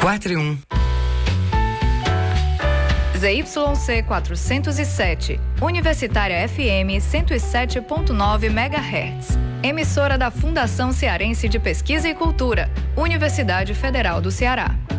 4 e 1. ZYC 407, Universitária FM 107.9 MHz. Emissora da Fundação Cearense de Pesquisa e Cultura, Universidade Federal do Ceará.